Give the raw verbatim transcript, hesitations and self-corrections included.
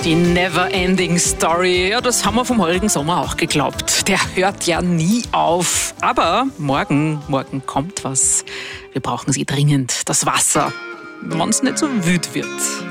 Die Never-Ending Story, ja, das haben wir vom heurigen Sommer auch geglaubt. Der hört ja nie auf. Aber morgen, morgen kommt was. Wir brauchen sie dringend, das Wasser, wenn es nicht so wüt wird.